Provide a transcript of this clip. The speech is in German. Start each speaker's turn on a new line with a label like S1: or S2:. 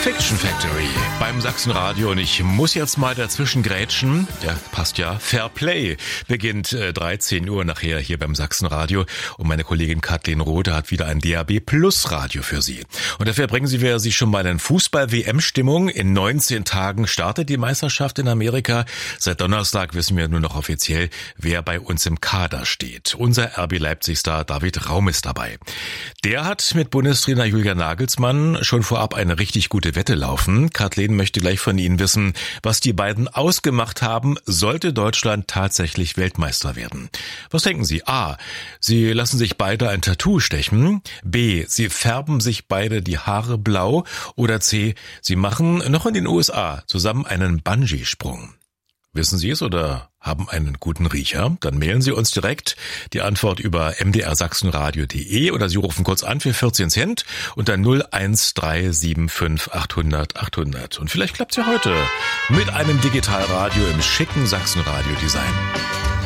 S1: Fiction Factory beim Sachsenradio und ich muss jetzt mal dazwischen grätschen. Ja, passt ja. Fair Play beginnt 13 Uhr nachher hier beim Sachsenradio und meine Kollegin Kathleen Rode hat wieder ein DAB Plus Radio für Sie. Und dafür bringen wir Sie schon mal in Fußball-WM-Stimmung. In 19 Tagen startet die Meisterschaft in Amerika. Seit Donnerstag wissen wir nur noch offiziell, wer bei uns im Kader steht. Unser RB Leipzig-Star David Raum ist dabei. Der hat mit Bundestrainer Julian Nagelsmann schon vorab eine richtig gute Wette laufen. Kathleen möchte gleich von Ihnen wissen, was die beiden ausgemacht haben, sollte Deutschland tatsächlich Weltmeister werden. Was denken Sie? A. Sie lassen sich beide ein Tattoo stechen. B. Sie färben sich beide die Haare blau. Oder C. Sie machen noch in den USA zusammen einen Bungee-Sprung. Wissen Sie es oder haben einen guten Riecher? Dann mailen Sie uns direkt die Antwort über mdrsachsenradio.de oder Sie rufen kurz an für 14 Cent unter 01375 800 800. Und vielleicht klappt's ja heute mit einem Digitalradio im schicken Sachsenradio-Design.